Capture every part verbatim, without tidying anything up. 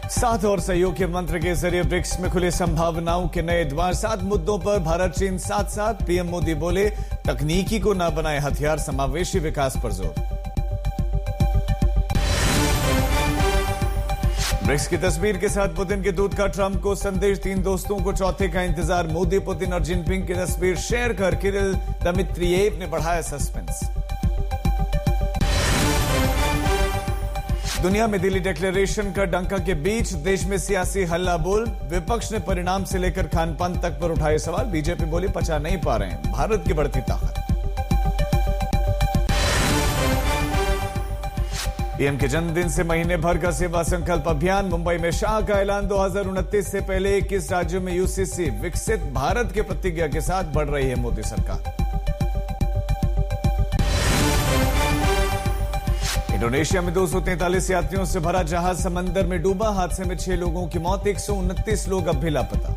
साथ और सहयोग के मंत्र के जरिए ब्रिक्स में खुले संभावनाओं के नए द्वार। सात मुद्दों पर भारत चीन साथ साथ। पीएम मोदी बोले, तकनीकी को न बनाए हथियार, समावेशी विकास पर जोर। ब्रिक्स की तस्वीर के साथ पुतिन के दूत का ट्रंप को संदेश। तीन दोस्तों को चौथे का इंतजार। मोदी, पुतिन और जिनपिंग की तस्वीर शेयर कर किरिल दमित्रियेव ने बढ़ाया सस्पेंस। दुनिया में दिल्ली डिक्लेरेशन का डंका के बीच देश में सियासी हल्ला बोल। विपक्ष ने परिणाम से लेकर खान पान तक पर उठाए सवाल। बीजेपी बोली, पचा नहीं पा रहे हैं भारत की बढ़ती ताकत। पीएम के जन्मदिन से महीने भर का सेवा संकल्प अभियान। मुंबई में शाह का ऐलान, दो हज़ार उनतीस से पहले इक्कीस राज्यों में यूसीसी विकसित भारत के प्रतिज्ञा के साथ बढ़ रही है मोदी सरकार। इंडोनेशिया में दो सौ तैंतालीस यात्रियों से भरा जहाज समंदर में डूबा। हादसे में छह लोगों की मौत, एक सौ उनतीस लोग अब भी लापता।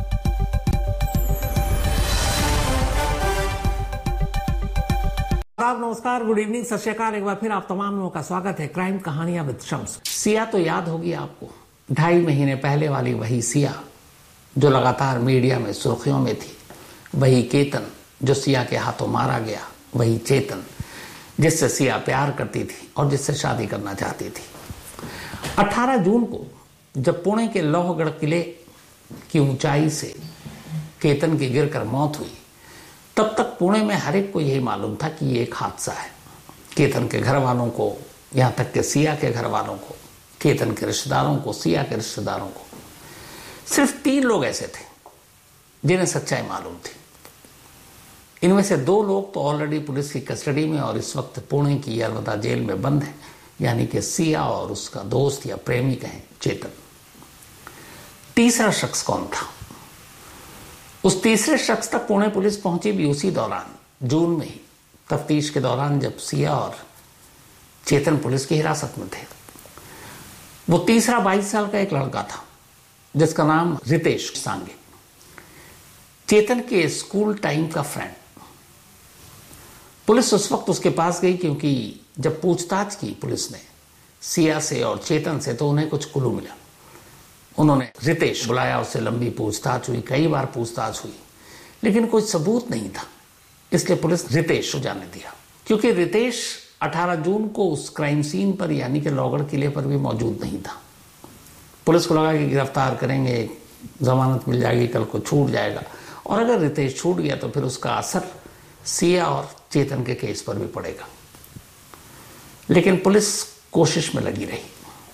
नमस्कार, गुड इवनिंग, सत श्री अकाल। एक बार फिर आप तमाम लोगों का स्वागत है क्राइम कहानियां विद शम्स। सिया तो याद होगी आपको, ढाई महीने पहले वाली वही सिया जो लगातार मीडिया में सुर्खियों में थी। वही केतन जो सिया के हाथों मारा गया। वही चेतन जिससे सिया प्यार करती थी और जिससे शादी करना चाहती थी। अठारह जून को जब पुणे के लोहगढ़ किले की ऊंचाई से केतन की गिरकर मौत हुई, तब तक पुणे में हर एक को यही मालूम था कि ये एक हादसा है। केतन के घर वालों को, यहां तक कि सिया के घर वालों को, केतन के रिश्तेदारों को, सिया के रिश्तेदारों को, सिर्फ तीन लोग ऐसे थे जिन्हें सच्चाई मालूम थी। इनमें से दो लोग तो ऑलरेडी पुलिस की कस्टडी में और इस वक्त पुणे की यरवदा जेल में बंद हैं, यानी कि सिया और उसका दोस्त या प्रेमी कहें, चेतन। तीसरा शख्स कौन था? उस तीसरे शख्स तक पुणे पुलिस पहुंची भी उसी दौरान, जून में ही, तफ्तीश के दौरान, जब सिया और चेतन पुलिस की हिरासत में थे। वो तीसरा बाईस साल का एक लड़का था जिसका नाम रितेश सांगे, चेतन के स्कूल टाइम का फ्रेंड। पुलिस उस वक्त उसके पास गई क्योंकि जब पूछताछ की पुलिस ने सिया से और चेतन से तो उन्हें कुछ क्लू मिला। उन्होंने रितेश बुलाया, उससे लंबी पूछताछ हुई, कई बार पूछताछ हुई, लेकिन कोई सबूत नहीं था। इसलिए पुलिस रितेश को जाने दिया, क्योंकि रितेश अठारह जून को उस क्राइम सीन पर यानी कि लोहगढ़ किले पर भी मौजूद नहीं था। पुलिस को लगा कि गिरफ्तार करेंगे, जमानत मिल जाएगी, कल को छूट जाएगा, और अगर रितेश छूट गया तो फिर उसका असर सिया और चेतन के केस पर भी पड़ेगा। लेकिन पुलिस कोशिश में लगी रही।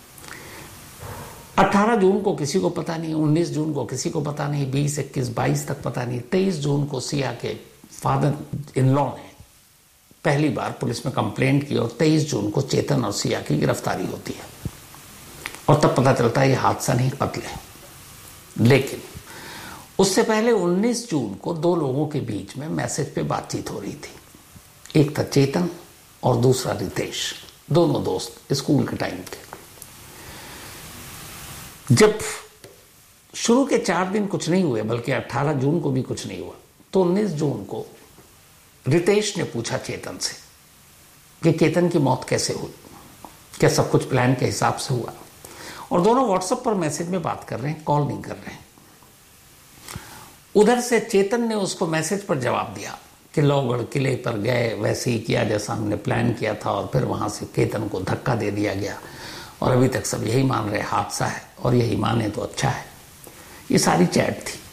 अठारह जून को किसी को पता नहीं, उन्नीस जून को किसी को पता नहीं, बीस, इक्कीस, बाईस तक पता नहीं। तेईस जून को सिया के फादर इन लॉ ने पहली बार पुलिस में कंप्लेंट की और तेईस जून को चेतन और सिया की गिरफ्तारी होती है और तब पता चलता है ये हादसा नहीं, कत्ल है। लेकिन उससे पहले उन्नीस जून को दो लोगों के बीच में मैसेज पे बातचीत हो रही थी। एक था चेतन और दूसरा रितेश, दोनों दोस्त स्कूल के टाइम के। जब शुरू के चार दिन कुछ नहीं हुए, बल्कि अठारह जून को भी कुछ नहीं हुआ, तो उन्नीस जून को रितेश ने पूछा चेतन से कि चेतन की मौत कैसे हुई, क्या सब कुछ प्लान के हिसाब से हुआ। और दोनों व्हाट्सएप पर मैसेज में बात कर रहे हैं, कॉल नहीं कर रहे हैं। उधर से चेतन ने उसको मैसेज पर जवाब दिया कि लोहगढ़ किले पर गए, वैसे ही किया जैसा हमने प्लान किया था, और फिर वहां से केतन को धक्का दे दिया गया, और अभी तक सब यही मान रहे हादसा है, और यही माने तो अच्छा है। ये सारी चैट थी।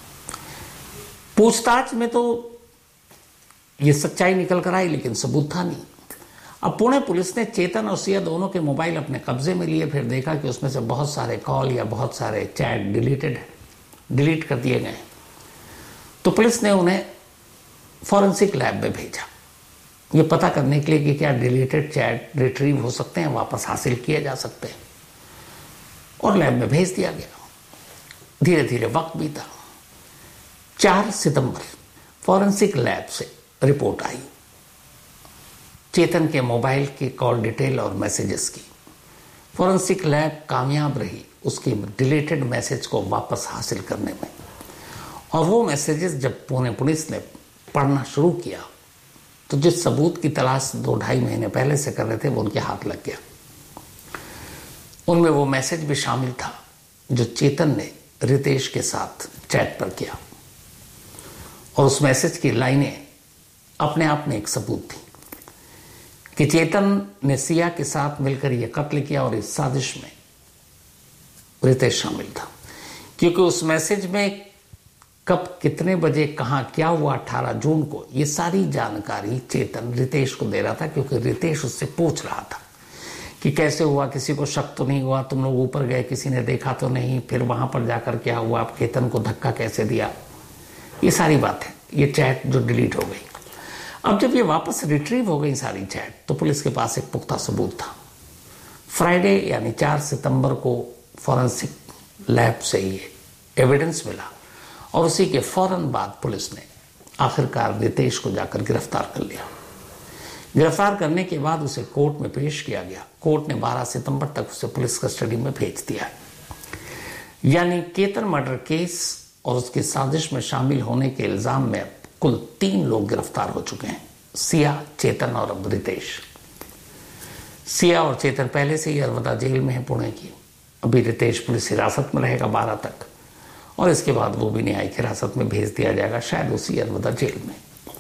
पूछताछ में तो ये सच्चाई निकल कर आई, लेकिन सबूत था नहीं। अब पुणे पुलिस ने चेतन और सिया दोनों के मोबाइल अपने कब्जे में लिए, फिर देखा कि उसमें से बहुत सारे कॉल या बहुत सारे चैट डिलीटेड है, डिलीट कर दिए गए। तो पुलिस ने उन्हें फॉरेंसिक लैब में भेजा, ये पता करने के लिए कि क्या डिलीटेड चैट रिट्रीव हो सकते हैं, वापस हासिल किए जा सकते हैं, और लैब में भेज दिया गया। धीरे धीरे वक्त बीता। चार सितंबर फॉरेंसिक लैब से रिपोर्ट आई चेतन के मोबाइल की कॉल डिटेल और मैसेजेस की। फॉरेंसिक लैब कामयाब रही उसकी डिलीटेड मैसेज को वापस हासिल करने में, और वो मैसेजेस जब पुणे पुलिस ने पढ़ना शुरू किया तो जिस सबूत की तलाश दो ढाई महीने पहले से कर रहे थे वो उनके हाथ लग गया। उनमें वो मैसेज भी शामिल था जो चेतन ने रितेश के साथ चैट पर किया, और उस मैसेज की लाइनें अपने आप में एक सबूत थी कि चेतन ने सिया के साथ मिलकर यह कत्ल किया और इस साजिश में रितेश शामिल था। क्योंकि उस मैसेज में कब, कितने बजे, कहां क्या हुआ अठारह जून को, ये सारी जानकारी चेतन रितेश को दे रहा था। क्योंकि रितेश उससे पूछ रहा था कि कैसे हुआ, किसी को शक तो नहीं हुआ, तुम लोग ऊपर गए, किसी ने देखा तो नहीं, फिर वहां पर जाकर क्या हुआ, आप चेतन को धक्का कैसे दिया, ये सारी बातें, ये चैट जो डिलीट हो गई। अब जब ये वापस रिट्रीव हो गई सारी चैट, तो पुलिस के पास एक पुख्ता सबूत था। फ्राइडे यानी चार सितंबर को फॉरेंसिक लैब से ये एविडेंस मिला, और उसी के फौरन बाद पुलिस ने आखिरकार रितेश को जाकर गिरफ्तार कर लिया। गिरफ्तार करने के बाद उसे कोर्ट में पेश किया गया। कोर्ट ने बारह सितंबर तक उसे पुलिस कस्टडी में भेज दिया। यानी केतन मर्डर केस और उसकी साजिश में शामिल होने के इल्जाम में कुल तीन लोग गिरफ्तार हो चुके हैं, सिया, चेतन और अब रितेश। सिया और चेतन पहले से ही अरवदा जेल में है पुणे की। अभी रितेश पुलिस हिरासत में रहेगा बारह तक, और इसके बाद वो भी न्यायिक हिरासत में भेज दिया जाएगा, शायद उसी अरवदा जेल में।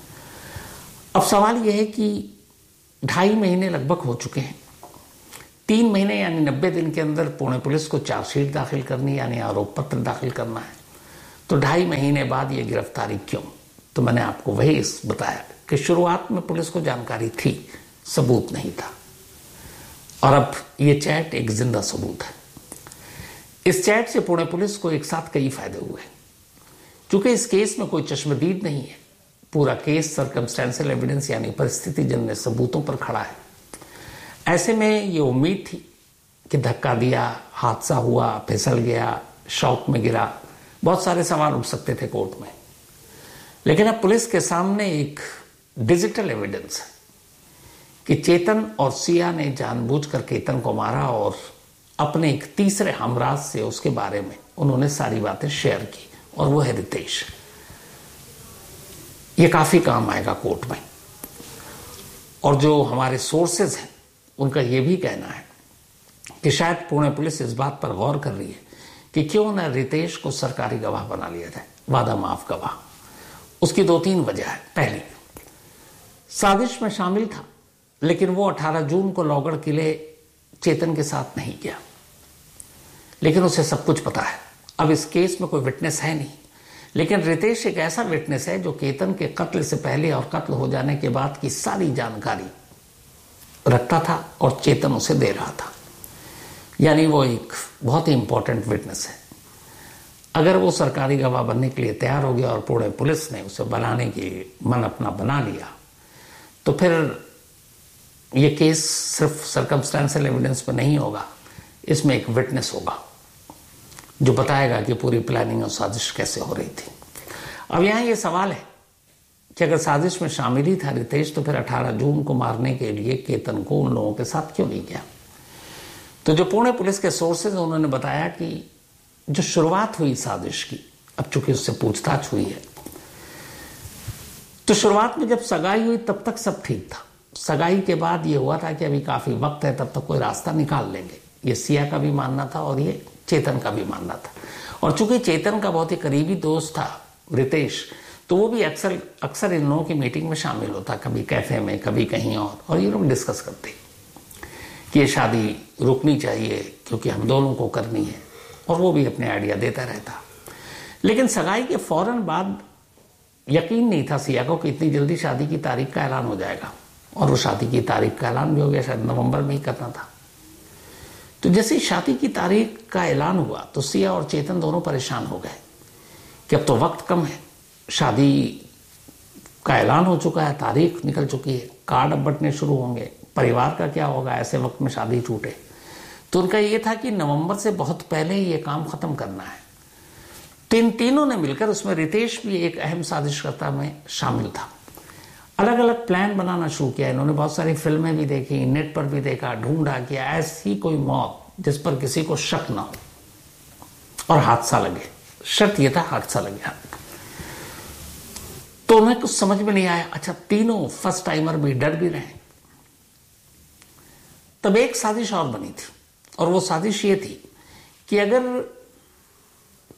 अब सवाल यह है कि ढाई महीने लगभग हो चुके हैं। तीन महीने यानी नब्बे दिन के अंदर पुणे पुलिस को चार्जशीट दाखिल करनी, यानी आरोप पत्र दाखिल करना है। तो ढाई महीने बाद ये गिरफ्तारी क्यों? तो मैंने आपको वही बताया कि शुरुआत में पुलिस को जानकारी थी, सबूत नहीं था, और अब ये चैट एक जिंदा सबूत है। इस चैट से पुणे पुलिस को एक साथ कई फायदे हुए। चूंकि इस केस में कोई चश्मदीद नहीं है, पूरा केस सर्कमस्टेंशियल एविडेंस यानी परिस्थिति जन्य सबूतों पर खड़ा है। ऐसे में ये उम्मीद थी कि धक्का दिया, हादसा हुआ, फिसल गया, शॉक में गिरा, बहुत सारे सवाल उठ सकते थे कोर्ट में। लेकिन अब पुलिस के सामने एक डिजिटल एविडेंस है कि चेतन और सिया ने जानबूझकर केतन को मारा, और अपने एक तीसरे हमराज से उसके बारे में उन्होंने सारी बातें शेयर की, और वो है रितेश। ये काफी काम आएगा कोर्ट में। और जो हमारे सोर्सेज हैं उनका ये भी कहना है कि शायद पुणे पुलिस इस बात पर गौर कर रही है कि क्यों न रितेश को सरकारी गवाह बना लिया जाए, वादा माफ गवाह। उसकी दो तीन वजह है। पहली, साजिश में शामिल था, लेकिन वो अठारह जून को लौगड़ किले चेतन के साथ नहीं गया, लेकिन उसे सब कुछ पता है। अब इस केस में कोई विटनेस है नहीं, लेकिन रितेश एक ऐसा विटनेस है जो केतन के कत्ल से पहले और कत्ल हो जाने के बाद की सारी जानकारी रखता था और चेतन उसे दे रहा था। यानी वो एक बहुत ही इंपॉर्टेंट विटनेस है। अगर वो सरकारी गवाह बनने के लिए तैयार हो गया और पुणे पुलिस ने उसे बनाने की मन अपना बना लिया, तो फिर ये केस सिर्फ सर्कमस्टेंशियल एविडेंस पे नहीं होगा, इसमें एक विटनेस होगा जो बताएगा कि पूरी प्लानिंग और साजिश कैसे हो रही थी। अब यहाँ ये सवाल है कि अगर साजिश में शामिल ही था रितेश, तो फिर अठारह जून को मारने के लिए केतन को उन लोगों के साथ क्यों नहीं गया? तो जो पुणे पुलिस के सोर्सेज उन्होंने बताया कि जो शुरुआत हुई साजिश की, अब चूंकि उससे पूछताछ हुई है, तो शुरुआत में जब सगाई हुई तब तक सब ठीक था। सगाई के बाद ये हुआ था कि अभी काफी वक्त है, तब तक कोई रास्ता निकाल लेंगे। ये सिया का भी मानना था और ये चेतन का भी मानना था। और चूंकि चेतन का बहुत ही करीबी दोस्त था रितेश, तो वो भी अक्सर अक्सर इन लोगों की मीटिंग में शामिल होता, कभी कैफे में, कभी कहीं और और ये लोग डिस्कस करते कि ये शादी रुकनी चाहिए क्योंकि हम दोनों को करनी है, और वो भी अपने आइडिया देता रहता। लेकिन सगाई के फौरन बाद यकीन नहीं था सिया को कि इतनी जल्दी शादी की तारीख का ऐलान हो जाएगा, और वो शादी की तारीख का ऐलान भी हो गया, शायद नवंबर में ही करना था। तो जैसे शादी की तारीख का ऐलान हुआ तो सिया और चेतन दोनों परेशान हो गए कि अब तो वक्त कम है, शादी का ऐलान हो चुका है, तारीख निकल चुकी है, कार्ड अब बंटने शुरू होंगे, परिवार का क्या होगा, ऐसे वक्त में शादी छूटे। तो उनका ये था कि नवंबर से बहुत पहले ही ये काम खत्म करना है। तो इन तीनों ने मिलकर, उसमें रितेश भी एक अहम साजिशकर्ता में शामिल था, अलग अलग प्लान बनाना शुरू किया। इन्होंने बहुत सारी फिल्में भी देखी, नेट पर भी देखा, ढूंढा कि ऐसी कोई मौत जिस पर किसी को शक ना हो और हादसा लगे। शर्त यह था हादसा लगे। तो उन्हें कुछ समझ में नहीं आया। अच्छा, तीनों फर्स्ट टाइमर भी डर भी रहे। तब एक साजिश और बनी थी, और वो साजिश ये थी कि अगर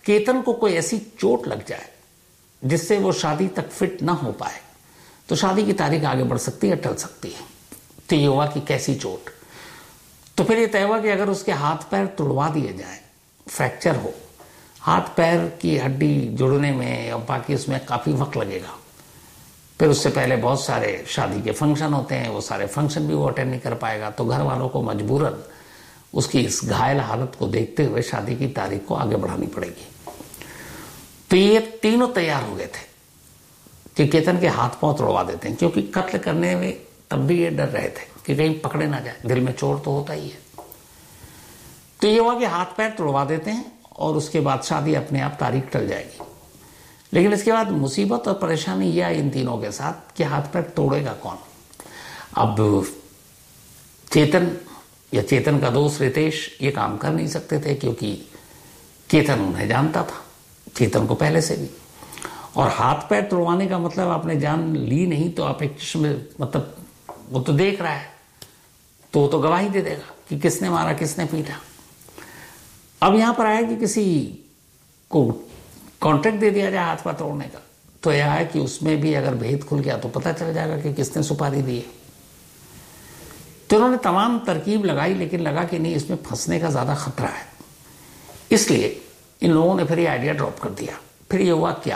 केतन को कोई ऐसी चोट लग जाए जिससे वो शादी तक फिट ना हो पाए तो शादी की तारीख आगे बढ़ सकती है, टल सकती है। तो ये हुआ कि कैसी चोट। तो फिर ये तय हुआ कि अगर उसके हाथ पैर तुड़वा दिए जाएं, फ्रैक्चर हो, हाथ पैर की हड्डी जुड़ने में और बाकी उसमें काफ़ी वक्त लगेगा। फिर उससे पहले बहुत सारे शादी के फंक्शन होते हैं, वो सारे फंक्शन भी वो अटेंड नहीं कर पाएगा। तो घर वालों को मजबूरन उसकी इस घायल हालत को देखते हुए शादी की तारीख को आगे बढ़ानी पड़ेगी। तो ये तीनों तैयार हो गए थे कि केतन के हाथ पांव तोड़वा देते हैं, क्योंकि कत्ल करने में तब भी ये डर रहे थे कि कहीं पकड़े ना जाए, दिल में चोट तो होता ही है। तो ये हुआ कि हाथ पैर तोड़वा देते हैं और उसके बाद शादी अपने आप तारीख टल जाएगी। लेकिन इसके बाद मुसीबत और परेशानी यह आई इन तीनों के साथ कि हाथ पैर तोड़ेगा कौन। अब चेतन या चेतन का दोस्त रितेश ये काम कर नहीं सकते थे, क्योंकि केतन उन्हें जानता था, चेतन को पहले से भी। और हाथ पैर तोड़वाने का मतलब आपने जान ली नहीं तो आप एक किस्म मतलब वो तो देख रहा है तो वो तो गवाही दे देगा कि किसने मारा, किसने पीटा। अब यहां पर आया कि किसी को कॉन्ट्रैक्ट दे दिया जाए हाथ पैर तोड़ने का, तो यह है कि उसमें भी अगर भेद खुल गया तो पता चल जाएगा कि किसने सुपारी दी है। तो उन्होंने तमाम तरकीब लगाई, लेकिन लगा कि नहीं, इसमें फंसने का ज्यादा खतरा है। इसलिए इन लोगों ने फिर ये आइडिया ड्रॉप कर दिया। फिर ये हुआ क्या